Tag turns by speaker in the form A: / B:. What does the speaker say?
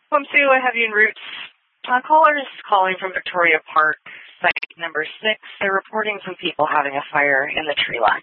A: Welcome to I Have You in Roots. Caller is calling from Victoria Park, site number 6. They're reporting some people having a fire in the tree line.